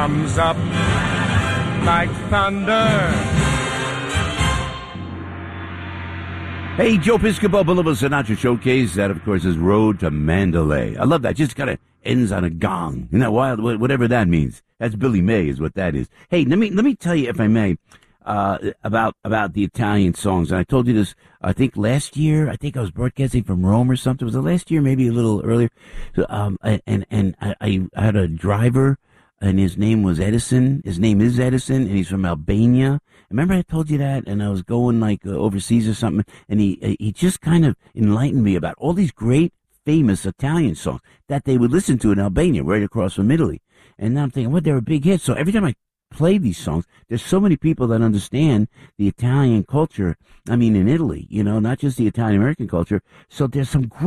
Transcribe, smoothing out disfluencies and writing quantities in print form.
comes up like thunder. Hey, Joe Piscopo, Boulevard Sinatra Showcase. That, of course, is Road to Mandalay. I love that. Just kind of ends on a gong. Isn't that wild? Whatever that means. That's Billy May is what that is. Hey, let me tell you, if I may, about the Italian songs. And I told you this, I think last year. I think I was broadcasting from Rome or something. Was it last year? Maybe a little earlier. So, I had a driver, and his name was Edison. His name is Edison, and he's from Albania. Remember I told you that? And I was going like overseas or something, and he just kind of enlightened me about all these great, famous Italian songs that they would listen to in Albania, right across from Italy. And now I'm thinking, well, they're a big hit. So every time I play these songs, there's so many people that understand the Italian culture. I mean, in Italy, not just the Italian American culture. So there's some great